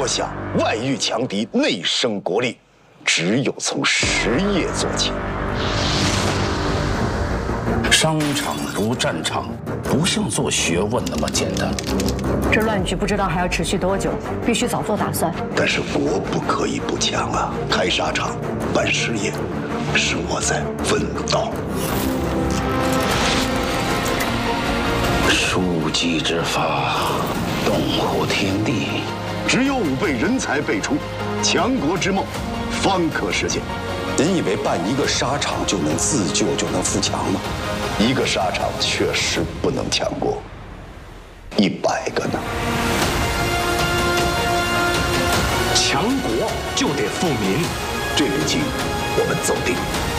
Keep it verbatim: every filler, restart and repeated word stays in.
国下外御强敌，内生国力，只有从实业做起。 商场如战场，不像做学问那么简单。 这乱局不知道还要持续多久，必须早做打算。 但是国不可以不强啊！开沙场、办实业，是我在问道。 书记之法，动乎天地。 只有吾辈人才辈出，强国之梦方可实现。 您以为办一个沙场就能自救，就能富强吗？ 一个沙场确实不能强国，一百个呢？ 强国就得富民， 这笔棋我们走定。